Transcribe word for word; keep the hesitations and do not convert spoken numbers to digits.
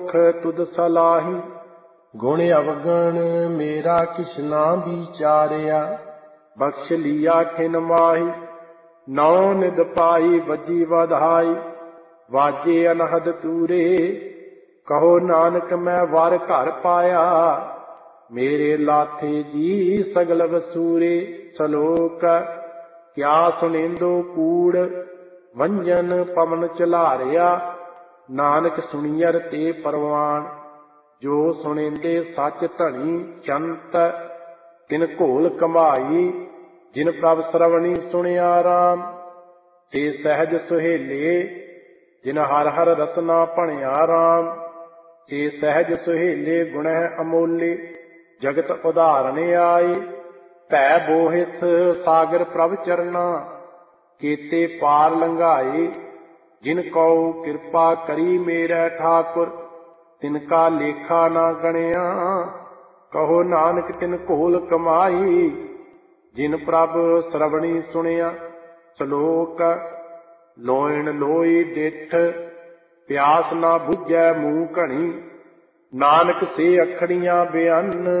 मुख तुद सलाही। गुण अवगण मेरा किछ ना विचारिया। बख्श लिया खिन माही नौ निद पाई बजी बधाई। वाजे अनहद तूरे कहो नानक मैं वर घर पाया। मेरे लाथे जी सगल वसूरे। सलोक क्या सुनेंदो कूड़ वंजन पवन चलारिया। नानक सुनियर ते परवान जो सुनेंदे सच धनी। चंत तिन घोल कमाई जिन प्रभ श्रवणी सुनिया राम। से सहज सुहेले जिन हर हर रसना भणिया राम। से सहज सुहेले गुणह अमोले जगत उदाहरण आए। भै बोहित सागर प्रभ चरना केते पार लंघाए। जिन कौ कृपा करी मेरे ठाकुर तिनका लेखा ना गणिया। कहो नानक तिन घोल कमाई जिन प्रभ श्रवणी सुनिया। श्लोक लोयण लोई डिठ प्यास ना बुझै मूह घणी। नानक से अखड़ियां बेअन्न